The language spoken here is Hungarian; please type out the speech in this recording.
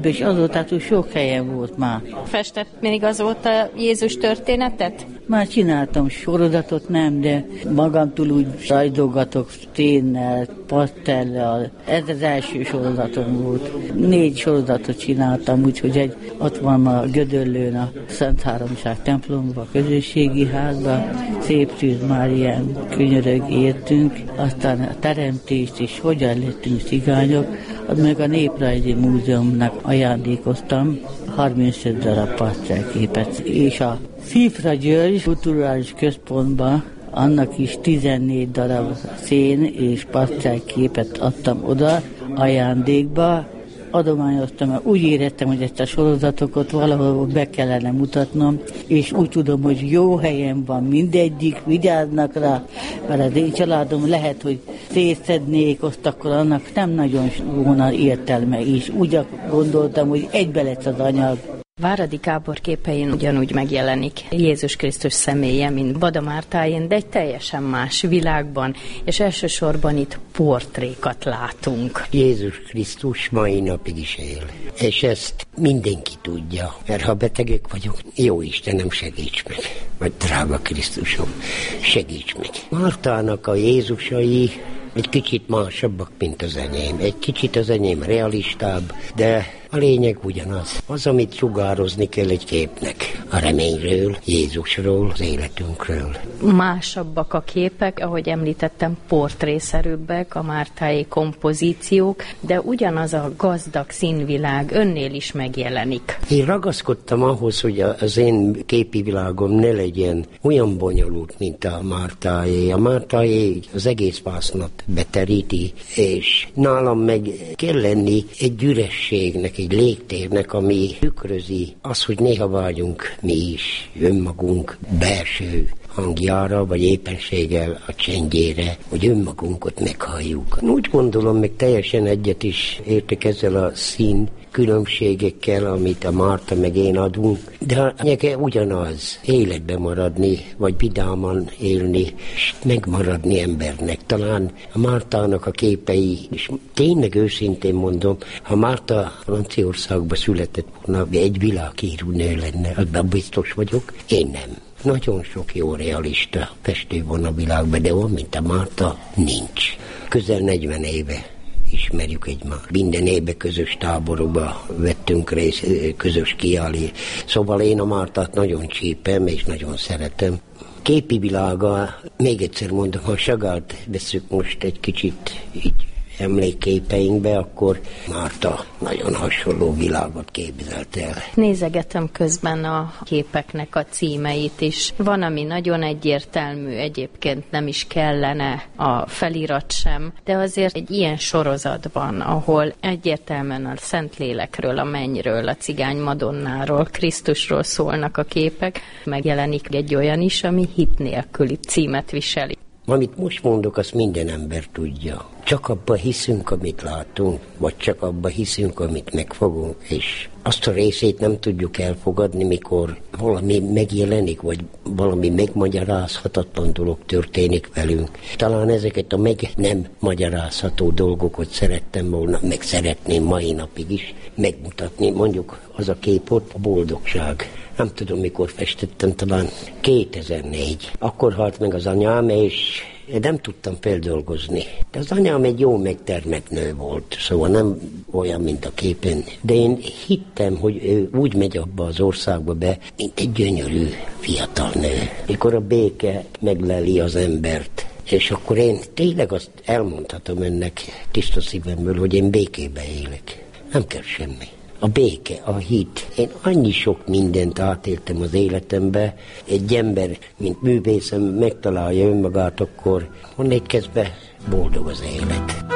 És azóta sok helyen volt már. Festett még azóta Jézus történetet? Már csináltam sorozatot, nem, de magamtól úgy rajzolgatok szénnel, pasztellel. Ez az első sorozatom volt. 4 sorozatot csináltam, úgyhogy ott van a Gödöllőn, a Szent Háromság templomban, a közösségi házban. Szép Szűz Márián könyörög értünk, aztán a teremtést és hogyan lettünk cigányok, az meg a Néprajzi Múzeumnak ajándékoztam 35 darab pasztelképet, és a Szifra György Kulturális Központban annak is 14 darab szén és pasztelképet adtam oda ajándékba, adományoztam, mert úgy éreztem, hogy ezt a sorozatokat valahol be kellene mutatnom, és úgy tudom, hogy jó helyen van mindegyik, vigyáznak rá, mert az én családom lehet, hogy szétszednék, azt akkor annak nem nagyon volna értelme, és úgy gondoltam, hogy egybe lesz az anyag. Váradi Gábor képein ugyanúgy megjelenik Jézus Krisztus személye, mint Bada Mártáén, de egy teljesen más világban, és elsősorban itt portrékat látunk. Jézus Krisztus mai napig is él, és ezt mindenki tudja, mert ha betegek vagyok, jó Istenem, segíts meg, vagy drága Krisztusom, segíts meg. Mártának a Jézusai egy kicsit másabbak, mint az enyém. Egy kicsit az enyém realistább, de a lényeg ugyanaz. Az, amit sugározni kell egy képnek. A reményről, Jézusról, az életünkről. Másabbak a képek, ahogy említettem, portrészerűbbek, a mártái kompozíciók, de ugyanaz a gazdag színvilág önnél is megjelenik. Én ragaszkodtam ahhoz, hogy az én képi világom ne legyen olyan bonyolult, mint a mártáé. A mártáé az egész vásznat beteríti, és nálam meg kell lenni egy ürességnek, egy légtérnek, ami tükrözi az, hogy néha vágyunk mi is önmagunk belső hangjára, vagy éppenséggel a csendjére, hogy önmagunkat meghalljuk. Úgy gondolom, meg teljesen egyet is értek ezzel a szín különbségekkel, amit a Márta meg én adunk, de a lényege ugyanaz, életben maradni, vagy vidáman élni, és megmaradni embernek. Talán a Mártának a képei, és tényleg őszintén mondom, ha Márta Franciaországban született volna, egy világhírű nő lenne, abban biztos vagyok, én nem. Nagyon sok jó realista festő van a világban, de olyan, mint a Márta, nincs. Közel 40 éve ismerjük egymást. Minden évben közös táborokba vettünk részt, közös kiállí. Szóval én a Mártát nagyon csípem, és nagyon szeretem. Képi világa, még egyszer mondom, ha Sagált veszük most egy kicsit így emlékképeinkbe, akkor Márta nagyon hasonló világot képzelt el. Nézegetem közben a képeknek a címeit is. Van, ami nagyon egyértelmű, egyébként nem is kellene a felirat sem, de azért egy ilyen sorozatban, ahol egyértelműen a Szentlélekről, a mennyről, a cigány Madonnáról, Krisztusról szólnak a képek, megjelenik egy olyan is, ami hit nélküli címet viseli. Amit most mondok, azt minden ember tudja. Csak abba hiszünk, amit látunk, vagy csak abba hiszünk, amit megfogunk, és azt a részét nem tudjuk elfogadni, mikor valami megjelenik, vagy valami megmagyarázhatatlan dolog történik velünk. Talán ezeket a meg nem magyarázható dolgokat szerettem volna, meg szeretném mai napig is megmutatni. Mondjuk az a kép ott, a boldogság. Nem tudom, mikor festettem, talán 2004. Akkor halt meg az anyám, és nem tudtam feldolgozni. De az anyám egy jó megtermett nő volt, szóval nem olyan, mint a képen. De én hittem, hogy ő úgy megy abba az országba be, mint egy gyönyörű fiatal nő. Mikor a béke megleli az embert, és akkor én tényleg azt elmondhatom önnek tiszta szívemből, hogy én békébe élek. Nem kell semmi. A béke, a hit. Én annyi sok mindent átéltem az életembe. Egy ember, mint művészem, megtalálja önmagát, akkor honnét kezdve boldog az élet.